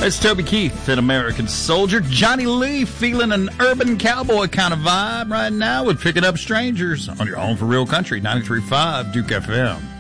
It's Toby Keith, an American Soldier. Johnny Lee feeling an urban cowboy kind of vibe right now with Picking Up Strangers on your home for real country, 93.5 Duke FM.